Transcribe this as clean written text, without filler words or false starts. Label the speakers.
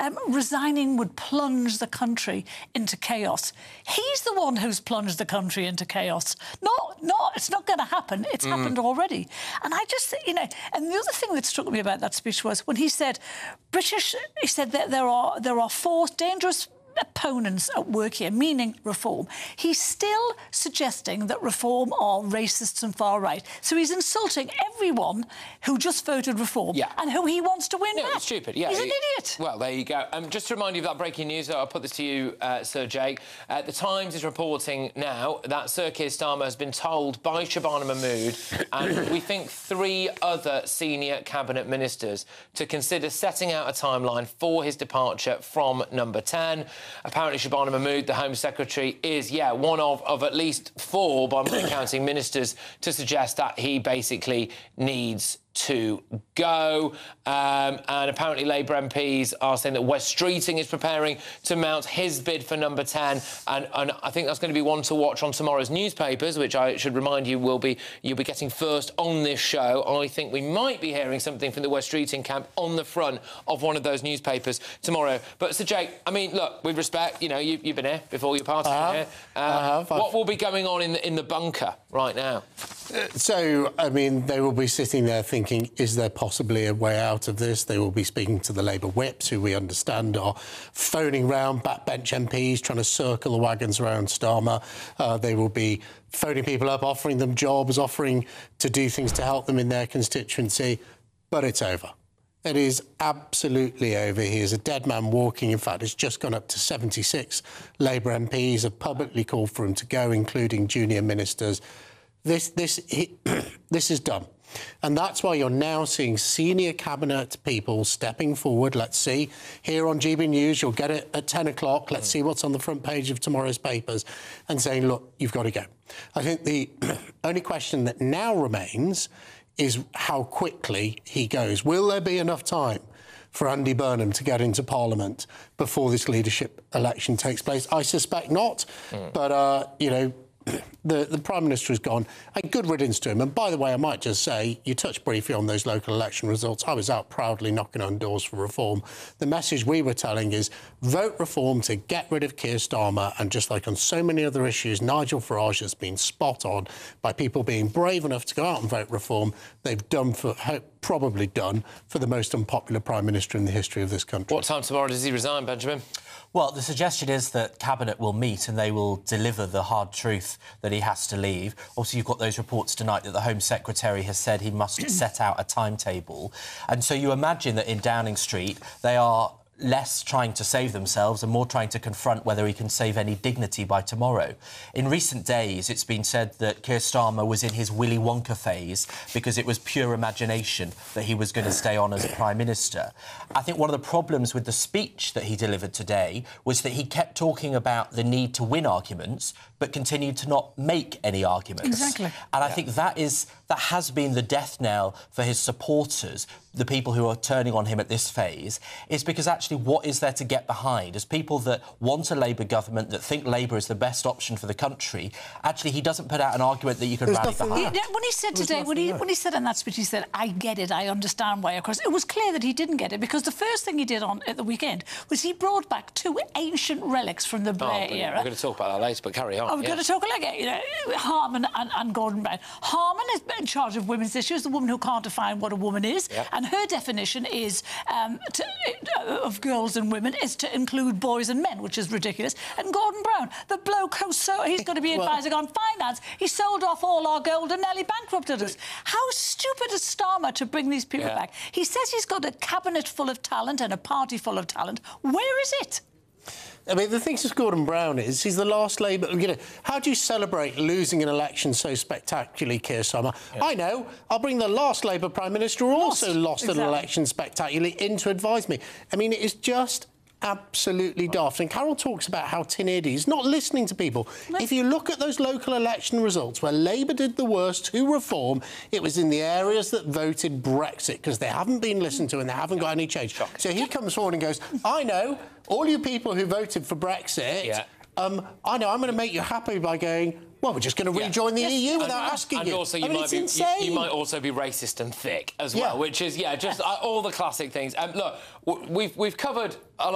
Speaker 1: resigning would plunge the country into chaos. He's the one who's plunged the country into chaos. Not, it's not going to happen. It's happened already. And I just, you know, and the other thing that struck me about that speech was when he said, he said that there are four dangerous opponents at work here, meaning reform. He's still suggesting that reform are racists and far right. So he's insulting everyone who just voted reform and who he wants to win back.
Speaker 2: It's stupid. Yeah,
Speaker 1: he's an idiot.
Speaker 2: Well, there you go. Just to remind you of that breaking news, I'll put this to you, Sir Jake. The Times is reporting now that Sir Keir Starmer has been told by Shabana Mahmood and we think 3 other senior cabinet ministers to consider setting out a timeline for his departure from Number 10. Apparently, Shabana Mahmood, the Home Secretary, is, one of at least 4, by my counting, ministers to suggest that he basically needs to go. And apparently Labour MPs are saying that Wes Streeting is preparing to mount his bid for Number 10. And I think that's going to be one to watch on tomorrow's newspapers, which I should remind you you'll be getting first on this show. I think we might be hearing something from the Wes Streeting camp on the front of one of those newspapers tomorrow. But, Sir Jake, I mean, look, with respect, you know, you've been here before, your party's been here. What will be going on in the bunker right now?
Speaker 3: So, I mean, they will be sitting there thinking, is there possibly a way out of this? They will be speaking to the Labour whips, who we understand are phoning round backbench MPs, trying to circle the wagons around Starmer. They will be phoning people up, offering them jobs, offering to do things to help them in their constituency. But it's over. It is absolutely over. He is a dead man walking. In fact, it's just gone up to 76 Labour MPs have publicly called for him to go, including junior ministers. This is done. And that's why you're now seeing senior cabinet people stepping forward. Let's see. Here on GB News, you'll get it at 10 o'clock. Let's see what's on the front page of tomorrow's papers and saying, look, you've got to go. I think the only question that now remains is how quickly he goes. Will there be enough time for Andy Burnham to get into Parliament before this leadership election takes place? I suspect not. But, you know, the Prime Minister has gone, and good riddance to him. And by the way, I might just say, you touched briefly on those local election results. I was out proudly knocking on doors for reform. The message we were telling is vote reform to get rid of Keir Starmer. And just like on so many other issues, Nigel Farage has been spot on by people being brave enough to go out and vote reform. They've probably done for the most unpopular Prime Minister in the history of this country.
Speaker 2: What time tomorrow does he resign, Benjamin?
Speaker 4: Well, the suggestion is that Cabinet will meet and they will deliver the hard truth that he has to leave. Also, you've got those reports tonight that the Home Secretary has said he must set out a timetable. And so you imagine that in Downing Street they are less trying to save themselves and more trying to confront whether he can save any dignity by tomorrow. In recent days, it's been said that Keir Starmer was in his Willy Wonka phase because it was pure imagination that he was going to stay on as Prime Minister. I think one of the problems with the speech that he delivered today was that he kept talking about the need to win arguments but continued to not make any arguments.
Speaker 1: Exactly.
Speaker 4: And I think that has been the death knell for his supporters, the people who are turning on him at this phase, is because actually what is there to get behind? As people that want a Labour government, that think Labour is the best option for the country, actually he doesn't put out an argument that you can rally behind.
Speaker 1: When he said today, when he said in that speech, he said, I get it, I understand why. Of course, it was clear that he didn't get it because the first thing he did at the weekend was he brought back 2 ancient relics from the Blair era.
Speaker 2: We're going to talk about that later, but carry on.
Speaker 1: We're going to talk like, you know, Harman and Gordon Brown. Harman is in charge of women's issues, the woman who can't define what a woman is, and her definition is of girls and women is to include boys and men, which is ridiculous. And Gordon Brown, the bloke he's going to be advising on finance. He sold off all our gold and nearly bankrupted us. How stupid is Starmer to bring these people back? He says he's got a cabinet full of talent and a party full of talent. Where is it?
Speaker 3: I mean, the thing with Gordon Brown is he's the last Labour... You know, how do you celebrate losing an election so spectacularly, Keir Starmer? I know. I'll bring the last Labour Prime Minister who also lost an election spectacularly in to advise me. I mean, it is just absolutely daft. And Carol talks about how tin-eared he is, not listening to people. If you look at those local election results where Labour did the worst to reform, it was in the areas that voted Brexit, because they haven't been listened to and they haven't got any change. So he comes forward and goes, I know, all you people who voted for Brexit, I know, I'm going to make you happy by going, well, we're just going to rejoin the EU without asking you.
Speaker 2: And also, you might also be racist and thick as well, which is, just all the classic things. Look, we've covered a lot.